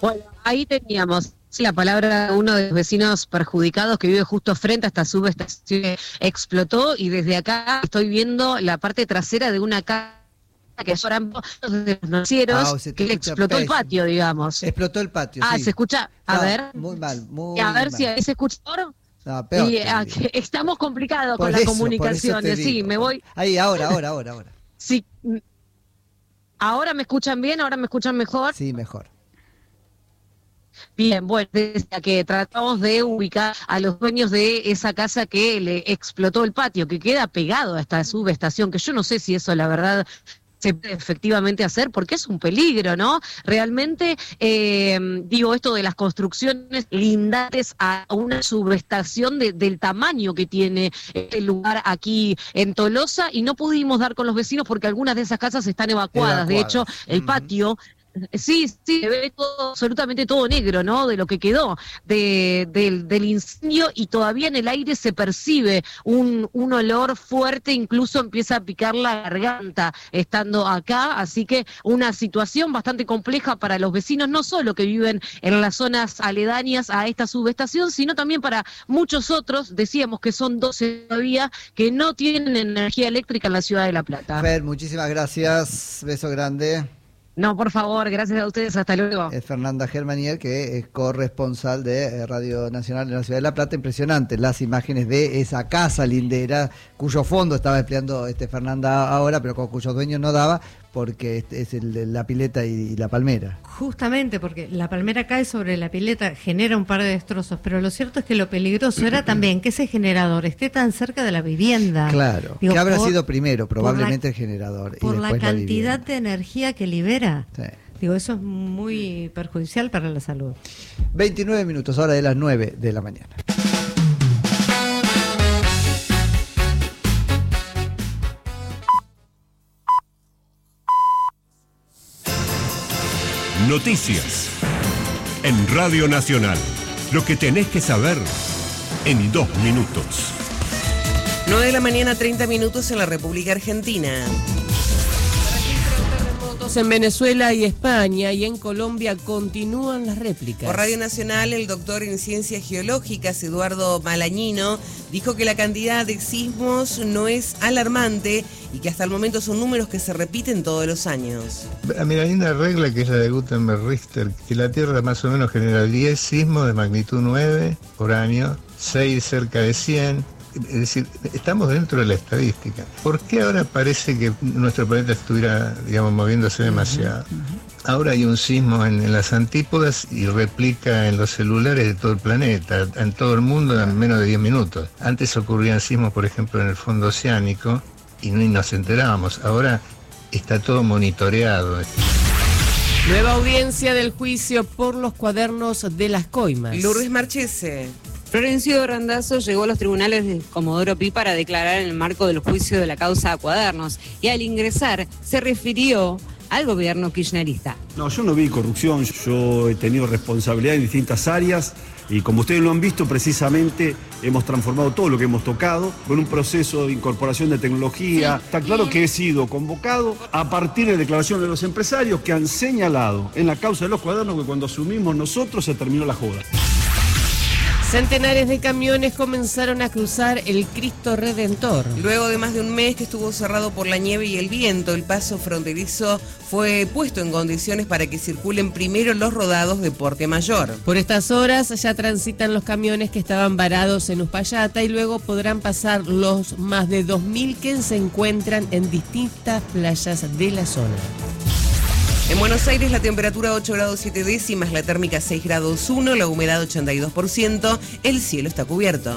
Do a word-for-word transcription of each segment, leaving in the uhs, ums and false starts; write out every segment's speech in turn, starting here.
Bueno, ahí teníamos la palabra de uno de los vecinos perjudicados que vive justo frente a esta subestación que explotó, y desde acá estoy viendo la parte trasera de una casa que son de los noticieros, Ah, o sea, que explotó pésimo. el patio, digamos. Explotó el patio, Ah, sí. se escucha, a No, ver. muy mal, muy A ver mal. si ahí se escucha ahora. No, peor Y, ah, todavía. que estamos complicados Por con eso, la comunicación. por eso te Sí, digo. me voy. Ahí, ahora, ahora, ahora, ahora. Sí. ¿Ahora me escuchan bien? ¿Ahora me escuchan mejor? Sí, mejor. Bien, bueno, desde que tratamos de ubicar a los dueños de esa casa que le explotó el patio, que queda pegado a esta subestación, que yo no sé si eso la verdad se puede efectivamente hacer, porque es un peligro, ¿no? Realmente, eh, digo, esto de las construcciones lindantes a una subestación de, del tamaño que tiene el lugar aquí en Tolosa, y no pudimos dar con los vecinos porque algunas de esas casas están evacuadas. Evacuadas. De hecho, el Uh-huh. patio... Sí, sí, se ve todo, absolutamente todo negro, ¿no? De lo que quedó de, del, del incendio, y todavía en el aire se percibe un, un olor fuerte, incluso empieza a picar la garganta estando acá, así que una situación bastante compleja para los vecinos, no solo que viven en las zonas aledañas a esta subestación, sino también para muchos otros, decíamos que son doce todavía, que no tienen energía eléctrica en la ciudad de La Plata. Fer, muchísimas gracias, beso grande. No, por favor, gracias a ustedes, hasta luego. Es Fernanda Germanier, que es corresponsal de Radio Nacional en la ciudad de La Plata. Impresionante las imágenes de esa casa lindera, cuyo fondo estaba empleando este Fernanda ahora, pero con cuyos dueños no daba, porque es el de la pileta y la palmera. Justamente porque la palmera cae sobre la pileta, genera un par de destrozos, pero lo cierto es que lo peligroso era también que ese generador esté tan cerca de la vivienda. Claro, Digo, que habrá por, sido primero, probablemente la, el generador. Por y la después cantidad la de energía que libera. Sí. Digo, eso es muy perjudicial para la salud. veintinueve minutos, hora de las nueve de la mañana. Noticias en Radio Nacional. Lo que tenés que saber en dos minutos. nueve de la mañana, treinta minutos en la República Argentina. En Venezuela y España, y en Colombia continúan las réplicas. Por Radio Nacional, el doctor en Ciencias Geológicas, Eduardo Malañino, dijo que la cantidad de sismos no es alarmante y que hasta el momento son números que se repiten todos los años. Mira, hay una regla que es la de Gutenberg-Richter, que la Tierra más o menos genera diez sismos de magnitud nueve por año, seis cerca de cien. Es decir, estamos dentro de la estadística. ¿Por qué ahora parece que nuestro planeta estuviera, digamos, moviéndose demasiado? Ahora hay un sismo en, en las antípodas y replica en los celulares de todo el planeta, en todo el mundo en menos de diez minutos. Antes ocurrían sismos, por ejemplo, en el fondo oceánico y ni nos enterábamos. Ahora está todo monitoreado. Nueva audiencia del juicio por los cuadernos de las coimas. Lourdes Marchese. Florencio Randazzo llegó a los tribunales de Comodoro Pi para declarar en el marco del juicio de la causa Cuadernos, y al ingresar se refirió al gobierno kirchnerista. No, yo no vi corrupción, yo he tenido responsabilidad en distintas áreas y como ustedes lo han visto, precisamente hemos transformado todo lo que hemos tocado con un proceso de incorporación de tecnología. Sí. Está claro que he sido convocado a partir de declaraciones de los empresarios que han señalado en la causa de los cuadernos que cuando asumimos nosotros se terminó la joda. Centenares de camiones comenzaron a cruzar el Cristo Redentor. Luego de más de un mes que estuvo cerrado por la nieve y el viento, el paso fronterizo fue puesto en condiciones para que circulen primero los rodados de porte mayor. Por estas horas ya transitan los camiones que estaban varados en Uspallata y luego podrán pasar los más de dos mil que se encuentran en distintas playas de la zona. En Buenos Aires la temperatura ocho grados siete décimas, la térmica seis grados uno, la humedad ochenta y dos por ciento, el cielo está cubierto.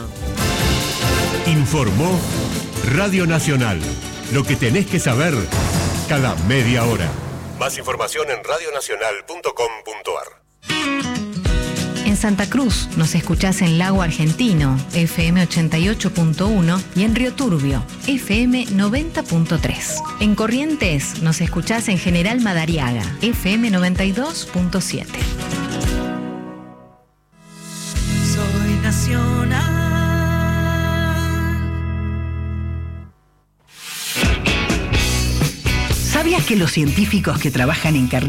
Informó Radio Nacional. Lo que tenés que saber cada media hora. Más información en radio nacional punto com punto ar. En Santa Cruz nos escuchás en Lago Argentino, F M ochenta y ocho punto uno, y en Río Turbio, F M noventa punto tres. En Corrientes nos escuchás en General Madariaga, F M noventa y dos punto siete. Soy nacional. ¿Sabías que los científicos que trabajan en carreras